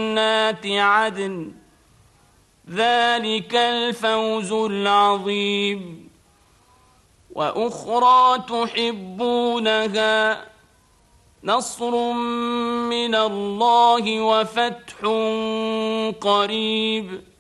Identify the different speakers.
Speaker 1: جنات عدن ذلك الفوز العظيم. وأخرى تحبونها نصر من الله وفتح قريب